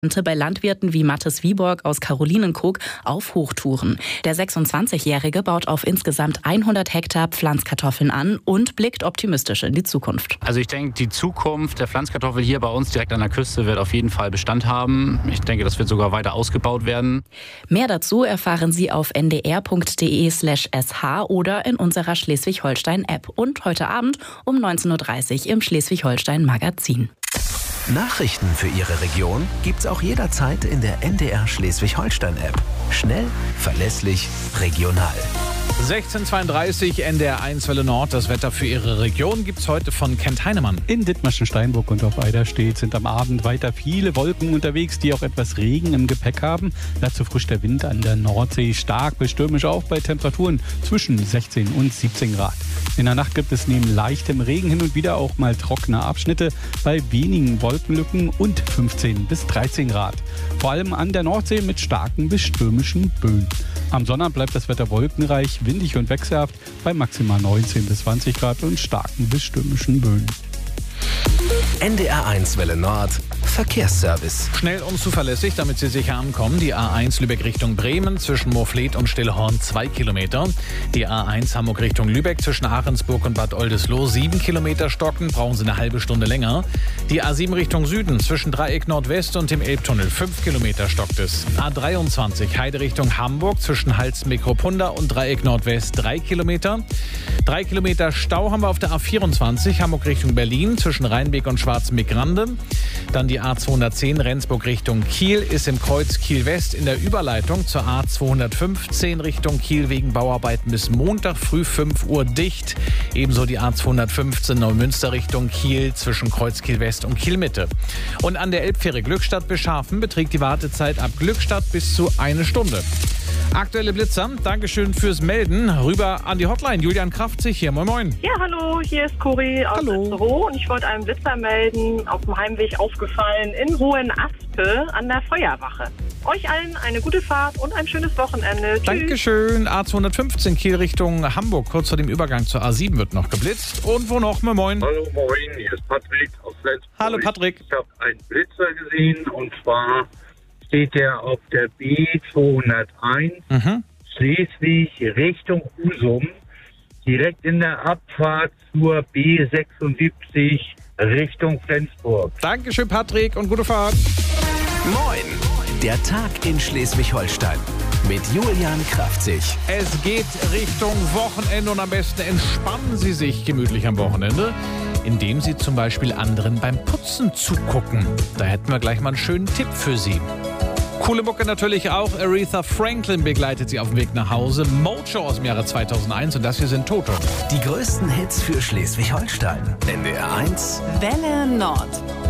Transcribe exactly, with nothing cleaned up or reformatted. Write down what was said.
bei Landwirten wie Mathis Wieborg aus Karolinenkrug auf Hochtouren. Der sechsundzwanzigjährige baut auf insgesamt hundert Hektar Pflanzkartoffeln an und blickt optimistisch in die Zukunft. Also ich denke, die Zukunft der Pflanzkartoffel hier bei uns direkt an der Küste wird auf jeden Fall Bestand haben. Ich denke, das wird sogar weiter ausgebaut werden. Mehr dazu erfahren Sie auf n d r punkt d e slash s h oder in unserer Schleswig-Holstein-App und heute Abend um neunzehn Uhr dreißig im Schleswig-Holstein-Magazin. Nachrichten für Ihre Region gibt's auch jederzeit in der N D R Schleswig-Holstein-App. Schnell, verlässlich, regional. sechzehn Uhr zweiunddreißig, N D R eins Welle Nord. Das Wetter für Ihre Region gibt's heute von Kent Heinemann. In Dithmarschen, Steinburg und auf Eiderstedt sind am Abend weiter viele Wolken unterwegs, die auch etwas Regen im Gepäck haben. Dazu frischt der Wind an der Nordsee stark bis stürmisch auf bei Temperaturen zwischen sechzehn und siebzehn Grad. In der Nacht gibt es neben leichtem Regen hin und wieder auch mal trockene Abschnitte bei wenigen Wolkenlücken und fünfzehn bis dreizehn Grad. Vor allem an der Nordsee mit starken bis stürmischen Böen. Am Sonnabend bleibt das Wetter wolkenreich, windig und wechselhaft bei maximal neunzehn bis zwanzig Grad und starken bis stürmischen Böen. N D R eins Welle Nord Verkehrsservice. Schnell und zuverlässig, damit Sie sicher ankommen. Die A eins Lübeck Richtung Bremen zwischen Moorfleet und Stillhorn zwei Kilometer. Die A eins Hamburg Richtung Lübeck zwischen Ahrensburg und Bad Oldesloe sieben Kilometer stocken, brauchen Sie eine halbe Stunde länger. Die A sieben Richtung Süden zwischen Dreieck Nordwest und dem Elbtunnel fünf Kilometer stockt es. A dreiundzwanzig Heide Richtung Hamburg zwischen Hals-Mikropunda und Dreieck Nordwest drei Kilometer. Drei Kilometer Stau haben wir auf der A vierundzwanzig Hamburg Richtung Berlin zwischen Rheinbeek und Schwarzmeck-Grande. Dann die A zweihundertzehn Rendsburg Richtung Kiel ist im Kreuz Kiel-West in der Überleitung zur A zweihundertfünfzehn Richtung Kiel wegen Bauarbeiten bis Montag früh fünf Uhr dicht. Ebenso die A zweihundertfünfzehn Neumünster Richtung Kiel zwischen Kreuz Kiel-West und Kiel-Mitte. Und an der Elbfähre Glückstadt-Beschafen beträgt die Wartezeit ab Glückstadt bis zu eine Stunde. Aktuelle Blitzer, Dankeschön fürs Melden. Rüber an die Hotline. Julian Kraftzig hier. Moin, moin. Ja, hallo, hier ist Cori aus Itzehoe und ich wollte einen Blitzer melden. Auf dem Heimweg aufgefallen in Hohenaspe an der Feuerwache. Euch allen eine gute Fahrt und ein schönes Wochenende. Tschüss. Dankeschön. A zweihundertfünfzehn Kiel Richtung Hamburg. Kurz vor dem Übergang zur A sieben wird noch geblitzt. Und wo noch? Moin, moin. Hallo, moin. Hier ist Patrick aus Flensburg. Hallo, Patrick. Ich habe einen Blitzer gesehen und zwar steht der auf der B zweihunderteins Mhm. Schleswig Richtung Husum, direkt in der Abfahrt zur B sechsundsiebzig Richtung Flensburg. Dankeschön, Patrick, und gute Fahrt. Moin, der Tag in Schleswig-Holstein mit Julian Kraftzig. Es geht Richtung Wochenende und am besten entspannen Sie sich gemütlich am Wochenende, indem Sie zum Beispiel anderen beim Putzen zugucken. Da hätten wir gleich mal einen schönen Tipp für Sie. Coole Mucke natürlich auch. Aretha Franklin begleitet Sie auf dem Weg nach Hause. Mojo aus dem Jahre zweitausendeins und das hier sind Toto. Die größten Hits für Schleswig-Holstein. N D R eins Welle Nord.